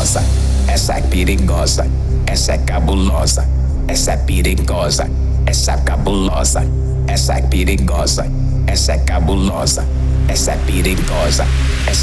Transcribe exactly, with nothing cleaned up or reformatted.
cabulosa, essa é perigosa, essa é cabulosa, essa é perigosa, essa é cabulosa, essa é perigosa, essa é cabulosa, essa é perigosa.